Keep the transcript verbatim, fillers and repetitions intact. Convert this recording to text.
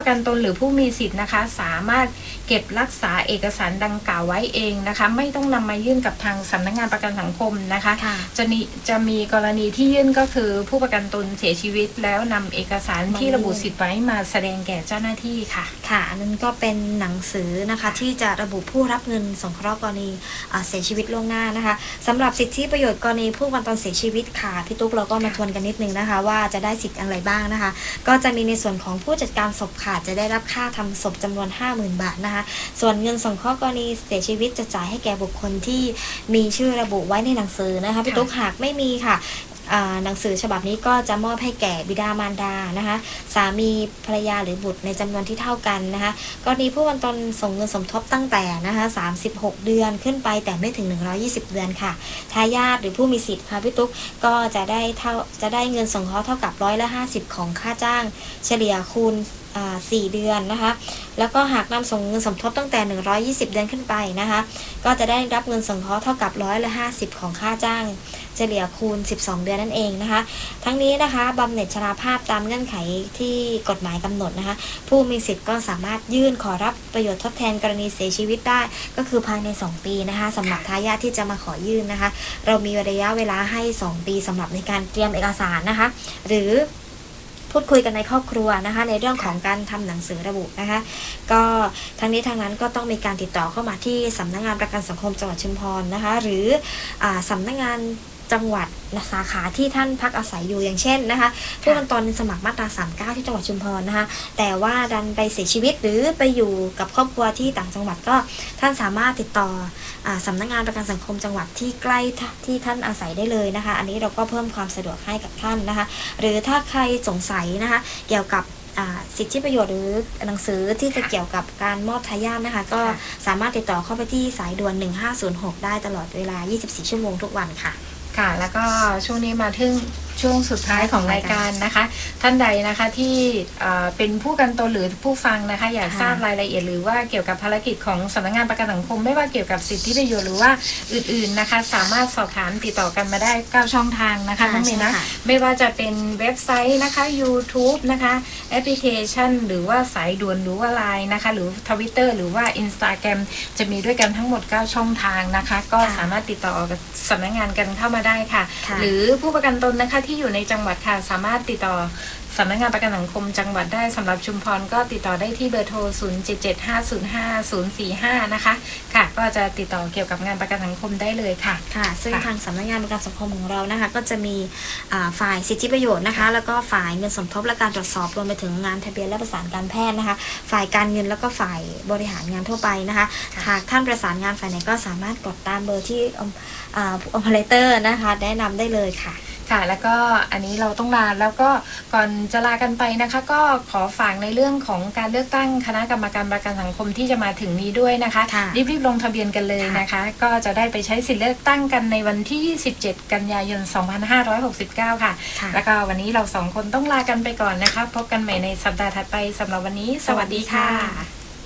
กันตนหรือผู้มีสิทธิ์นะคะสามารถเก็บรักษาเอกสารดังกล่าวไว้เองนะคะไม่ต้องนำมายื่นกับทางสำนักงานประกันสังคมนะคะจะมีจะมีกรณีที่ยื่นก็คือผู้ประกันตนเสียชีวิตแล้วนำเอกสารที่ระบุสิทธิ์ไว้มาแสดงแก่เจ้าหน้าที่ค่ะค่ะอันนั้นก็เป็นหนังสือนะคะที่จะระบุผู้รับเงินสงเคราะห์กรณีเสียชีวิตล่วงหน้านะคะสำหรับสิทธิประโยชน์กรณีผู้ประกันตนเสียชีวิตค่ะพี่ตุ๊กเราก็มาทวนกันนิดนึงนะคะว่าจะได้สิทธิ์อะไรบ้างนะคะก็จะมีในส่วนของผู้จัดการศพค่ะจะได้รับค่าทำศพจำนวน ห้าหมื่น บาทนะคะส่วนเงินสงเคราะห์กรณีเสียชีวิตจะจ่ายให้แก่บุคคลที่มีชื่อระบุไว้ในหนังสือนะคะพี่ตุ๊กหากไม่มีค่ะหนังสือฉบับนี้ก็จะมอบให้แก่บิดามารดานะคะสามีภรรยาหรือบุตรในจำนวนที่เท่ากันนะคะกรณีผู้ประกันตนส่งเงินสมทบตั้งแต่นะคะสามสิบหกเดือนขึ้นไปแต่ไม่ถึงหนึ่งร้อยยี่สิบเดือนค่ะทายาทหรือผู้มีสิทธิ์ค่ะพี่ตุ๊กก็จะได้เท่าจะได้เงินสงเคราะห์เท่ากับร้อยละห้าสิบของค่าจ้างเฉลี่ยคูณสี่เดือนนะคะแล้วก็หากนำส่งเงินสมทบตั้งแต่หนึ่งร้อยยี่สิบเดือนขึ้นไปนะคะก็จะได้รับเงินสงเคราะห์เท่ากับร้อยละห้าสิบของค่าจ้างเฉลี่ยคูณสิบสองเดือนนั่นเองนะคะทั้งนี้นะคะบำเหน็จชราภาพตามเงื่อนไขที่กฎหมายกำหนดนะคะผู้มีสิทธิ์ก็สามารถยื่นขอรับประโยชน์ทดแทนกรณีเสียชีวิตได้ก็คือภายในสองปีนะคะสำหรับทายาทที่จะมาขอยื่นนะคะเรามีระยะเวลาให้สองปีสำหรับในการเตรียมเอกสารนะคะหรือพูดคุยกันในครอบครัวนะคะในเรื่องของการทำหนังสือระบุนะคะก็ทั้งนี้ทั้งนั้นก็ต้องมีการติดต่อเข้ามาที่สำนักงานประกันสังคมจังหวัดชุมพรนะคะหรืออ่าสำนักงานจังหวัดสาขาที่ท่านพักอาศัยอยู่อย่างเช่นนะคะผู้ประกันตนสมัครมาตราสามสิบเก้าที่จังหวัดชุมพรนะคะแต่ว่าดันไปเสียชีวิตหรือไปอยู่กับครอบครัวที่ต่างจังหวัดก็ท่านสามารถติดต่อสำนักงานประกันสังคมจังหวัดที่ใกล้ที่ท่านอาศัยได้เลยนะคะอันนี้เราก็เพิ่มความสะดวกให้กับท่านนะคะหรือถ้าใครสงสัยนะคะเกี่ยวกับสิทธิประโยชน์หรือหนังสือที่จะเกี่ยวกับการมอบทายาทนะคะก็สามารถติดต่อเข้าไปที่สายด่วนหนึ่งห้าศูนย์หกได้ตลอดเวลายี่สิบสี่ชั่วโมงทุกวันค่ะค่ะแล้วก็ช่วงนี้มาถึงช่วงสุดท้ายของรายการนะคะท่านใดนะคะที่เป็นผู้กันตนหรือผู้ฟังนะคะอยากทราบรายละเอียดหรือว่าเกี่ยวกับภารกิจของสำนักงานประกันสังคมไม่ว่าเกี่ยวกับสิทธิประโยชน์หรือว่าอื่นๆนะคะสามารถสอบถามติดต่อกันมาได้เก้าช่องทางนะคะทั้งนี้นะไม่ว่าจะเป็นเว็บไซต์นะคะ YouTube นะคะแอปพลิเคชันหรือว่าสายด่วนหรือว่าไลน์นะคะหรือ Twitter หรือว่า Instagram จะมีด้วยกันทั้งหมดเก้าช่องทางนะคะก็สามารถติดต่อกับสำนักงานกันเข้ามาได้ค่ะหรือผู้ประกันตนนะคะที่อยู่ในจังหวัดค่ะสามารถติดต่อสำนักงานประกันสังคมจังหวัดได้สำหรับชุมพรก็ติดต่อได้ที่เบอร์โทรศูนย์ เจ็ด เจ็ด ห้า ศูนย์ ห้า ศูนย์ สี่ ห้านะคะค่ะก็จะติดต่อเกี่ยวกับงานประกันสังคมได้เลยค่ะค่ะซึ่งทางสำนักงานประกันสังคมของเรานะคะก็จะมีฝ่ายสิทธิประโยชน์นะคะแล้วก็ฝ่ายเงินสมทบและการตรวจสอบรวมไปถึงงานทะเบียนและประสานการแพทย์นะคะฝ่ายการเงินแล้วก็ฝ่ายบริหารงานทั่วไปนะคะหากท่านประสานงานฝ่ายไหนก็สามารถกดตามเบอร์ที่ออเปอเรเตอร์นะคะแนะนำได้เลยค่ะค่ะแล้วก็อันนี้เราต้องลาแล้วก็ก่อนจะลากันไปนะคะก็ขอฝากในเรื่องของการเลือกตั้งคณะกรรมการประกันสังคมที่จะมาถึงนี้ด้วยนะคะรีบๆลงทะเบียนกันเลยนะคะก็จะได้ไปใช้สิทธิ์เลือกตั้งกันในวันที่ยี่สิบเจ็ดกันยายนสองพันห้าร้อยหกสิบเก้าค่ะแล้วก็วันนี้เราสองคนต้องลากันไปก่อนนะคะพบกันใหม่ในสัปดาห์ถัดไปสำหรับวันนี้สวัสดีค่ะ